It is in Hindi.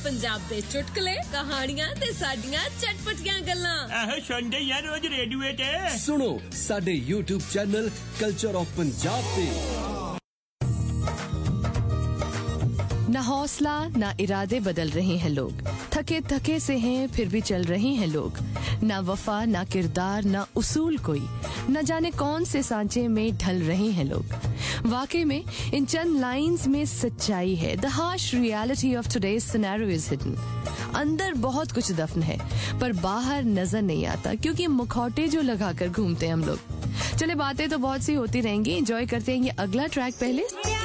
पंजाब दे चुटकुले कहानियां ते साडियां चटपटियां गल्लां आहो सुनदे यार रोज रेडियो ते सुनो साडे YouTube channel culture of Punjab पे। ना हौसला ना इरादे बदल रहे हैं लोग, थके थके से हैं फिर भी चल रहे हैं लोग। ना वफा ना किरदार ना उसूल कोई, न जाने कौन से सांचे में ढल रहे हैं लोग। वाकई में इन चंद लाइंस में सच्चाई है। The harsh reality of today's scenario is hidden. अंदर बहुत कुछ दफन है पर बाहर नजर नहीं आता, क्योंकि मुखौटे जो लगाकर घूमते हैं हम लोग। चले बातें तो बहुत सी होती रहेंगी, एंजॉय करते हैं ये अगला ट्रैक पहले।